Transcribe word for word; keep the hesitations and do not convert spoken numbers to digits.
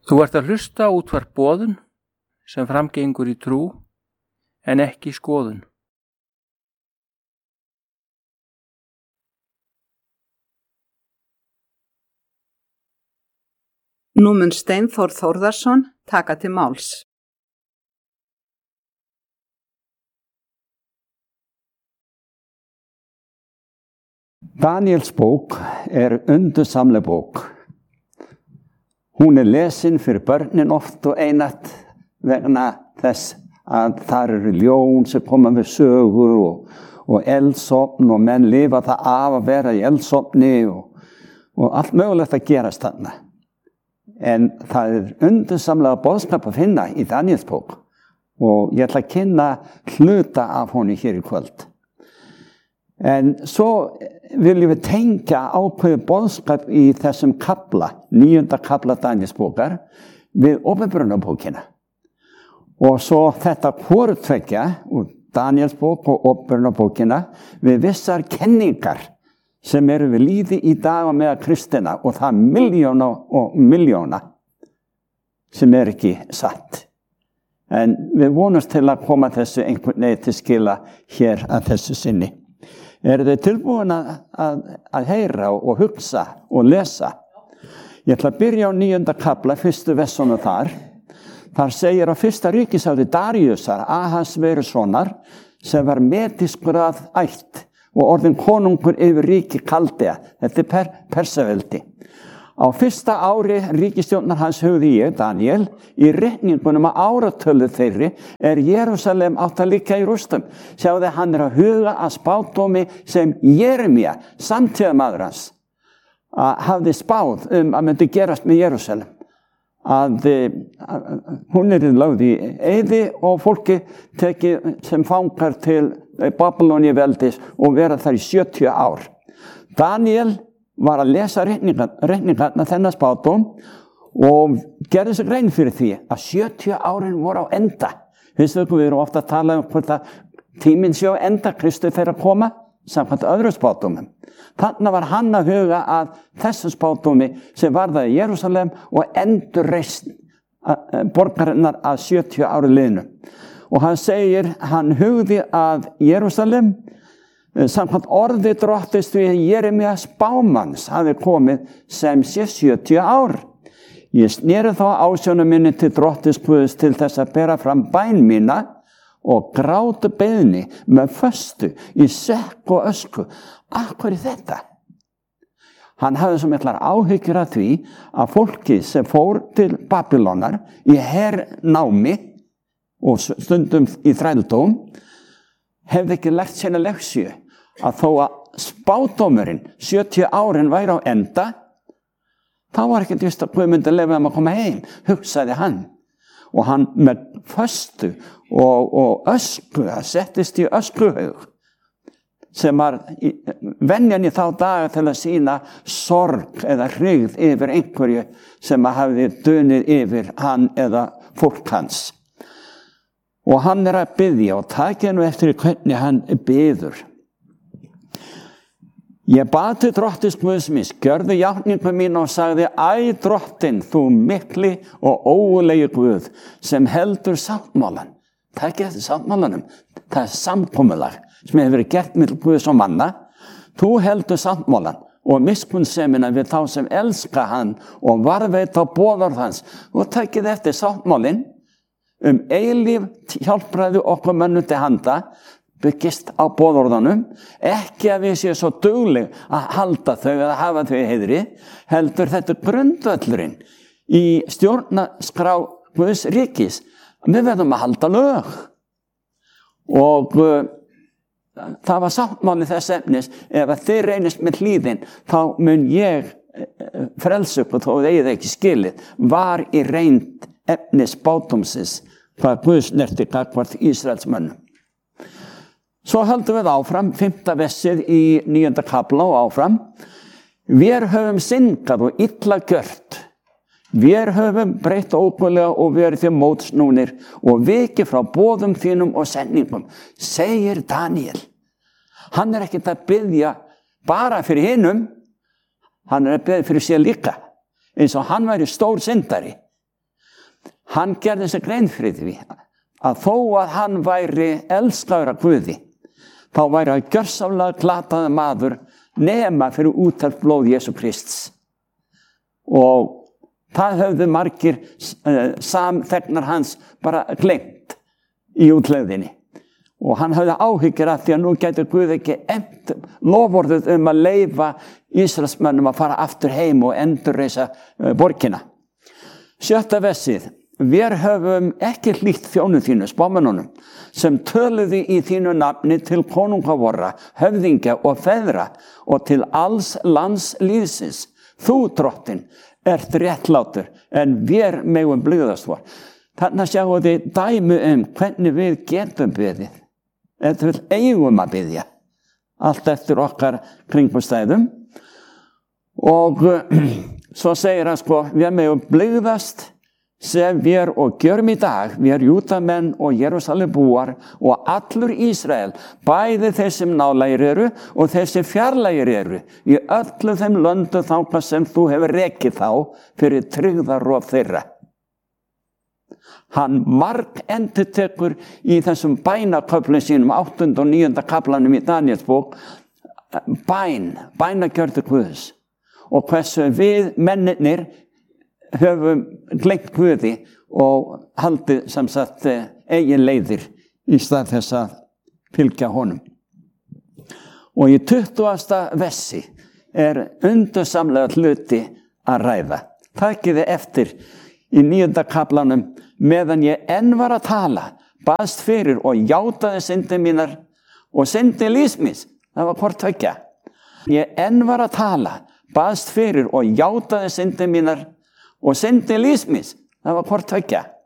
Þú ert að hlusta á útvarp Boðun sem framgengur í trú en ekki skoðun. Nú mun Steinþór Þórðarson taka til máls. Daniels bók er undursamleg bók. Hún er lesin fyrir börnin oft og einatt vegna þess að þar eru ljón sem koma við sögu og, og eldsofn og menn lifa það af að vera í eldsofni og, og allt mögulegt að gerast þarna. En það er undursamlega boðskap að finna í Daniels bók og ég ætla að kynna hluta af honum hér í kvöld. En svo viljum við tengja ákveðið boðskap í þessum kafla, níunda kafla Daniels bókar, við Åpenbarunarbókina. Og svo þetta hvorutveggja úr Daniels bók og Åpenbarunarbókina við vissar kenningar sem eru við líði í dag og með kristina og það miljóna og miljóna sem er ekki satt. En við vonumst til að koma þessu einhvern veginn til skila hér að þessu sinni. Er þið tilbúin að, að, að heyra og hugsa og lesa? Ég ætla að byrja á níunda kafla, fyrstu versunum þar. Þar segir á fyrsta ríkisári Daríusar, Ahasverussonar, sem var medískur að ætt og orðinn konungur yfir ríki Kaldea. Þetta er per, Persaveldi. Á fyrsta ári ríkisstjórnar hans hugði ég, Daniel, í reikningunum að áratölu þeirri er Jerúsalem átt að liggja í rústum. Sjáðu, hann er að huga að spádómi sem Jeremía, samtíðamaður hans, að hafði spáð um að myndi gerast með Jerúsalem. Að, að hún er lögð í eyði og fólki tekið sem fangar til Babylóníu veldis og vera þar í sjötíu ár. Daniel var að lesa reikningarna þennan spádóm og gerði sig grein fyrir því að sjötíu árin voru á enda. Vistu við erum ofta að tala um hvort að tíminn sé á enda, Kristi fer að koma samkvæmt öðrum spádómum. Þannig var hann að huga að þessum spádómi sem varða í Jerúsalem og endurreisn borgarinnar að sjötíu ári liðnu. Og hann segir, hann hugði að Jerúsalem samkvæmt orði drottist við Jeremía spámanns hafi komið sem sé sjötíu ár. Ég sneri þá ásjónum minni til drottins Guðs til þess að bera fram bæn mína og gráta beiðni með föstu í sekk og ösku. Af hverju þetta? Hann hafði svo miklar áhyggjur af því að fólki sem fór til Babylónar í hernámi og stundum í þrældóm hefði ekki lært sína leksíu. Að þó að spádómurinn sjötíu árin væri á enda, þá var ekki just að Guð myndi leyfa þeim að koma heim, hugsaði hann. Og hann með föstu og, og ösku, það settist í öskuhaug, sem var í, venjan í þá daga til að sýna sorg eða hryggð yfir einhverju sem hafði dunið yfir hann eða fólk hans. Og hann er að biðja og takja nú eftir hvernig hann biður. Ég bað til drottins Guðs míns, gjörðu játningu mín og sagði, æ drottin, þú mikli og ógulegi Guð, sem heldur sáttmálan. Það er ekki eftir sáttmálanum, það er samkomulag sem hefur verið gert með Guðs og manna. Þú heldur sáttmálan og miskunnsemina við þá sem elska hann og varðveita boðorð hans. Og takið eftir sáttmálin um eilíf hjálpræði okkur mönnum til handa, byggist á boðorðunum, ekki að við séum svo dugleg að halda þau eða hafa þau í heiðri, heldur þetta grundvöllurinn í stjórnarskrá Guðs ríkis. Við verðum að halda lög. Og uh, það var sáttmáli þess efnis, ef að þið reynist með hlýðin, þá mun ég uh, frelsa ykkur þó þið eigið ekki skilið, var í reynd efnis spádómsins hvað Guðs snerti gagnvart Ísraelsmönnum. Svo höldum við áfram, fimmta versið í níunda kafla og áfram. Vér höfum syndgað og illa gjört. Vér höfum breytt ógulega og verið því mótsnúnir og vikið frá boðum þínum og sendingum, segir Daniel. Hann er ekkert að biðja bara fyrir hinum, hann er að biðja fyrir sér líka, eins og hann væri stór syndari. hann gerði sig grein fyrir því að þó að hann væri elskaður af Guði, þá væri hann gjörsamlega glataði maður nema fyrir útelt blóð Jesú Krists. Og það höfðu margir uh, samþegnar hans bara gleymt í útlegðinni. Og hann hafði áhyggjur af því að nú gæti Guð ekki efnt loforðið um að leyfa Ísraelsmönnum að fara aftur heim og endurreisa uh, borgina. Sjötta versið. Við höfum ekki hlýtt þjónum þínu, spámennunum, sem töluðu í þínu nafni til konunga vorra, höfðingja og feðra og til alls lands líðsins. Þú, drottinn, ert réttlátur, en við megum blygðast vor. Þarna sjáum við dæmi um hvernig við getum beðið, eða við eigum að beðja, allt eftir okkar kringumstæðum. Og svo segir hann sko, við megum blygðast sem við og gjörum í dag, við Júdamenn og Jerúsalembúar og allur Ísrael, bæði þeir sem nálægir eru og þeir sem fjarlægir eru, í öllu þeim löndum þangað sem þú hefur rekið þá fyrir tryggðarof þeirra. Hann marg endurtekur í þessum bænaköflum sínum, áttunda og níunda kaflanum í Daníelsbók, bæn, bænagjörðu Guðs. Og hversu við mennirnir höfum gleymt Guði og haldið sem sagt eigin leiðir í stað þess að fylgja honum. Og í tuttugasta versi er undursamlega hluti að ræða. Takið þið eftir í níunda kaflanum, meðan ég enn var að tala, baðst fyrir og játaði syndir mínar og syndir lífsmins. Það var hvort tveggja. Ég enn var að tala, baðst fyrir og játaði syndir mínar og syndi lífsmins, það var hvort tveggja.